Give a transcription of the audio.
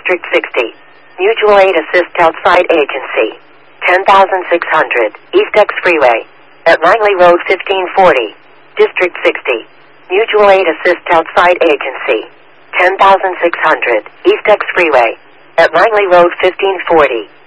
District 60. Mutual Aid Assist Outside Agency. 10,600 East X Freeway. At Langley Road 1540. District 60. Mutual Aid Assist Outside Agency. 10,600 East X Freeway. At Langley Road 1540.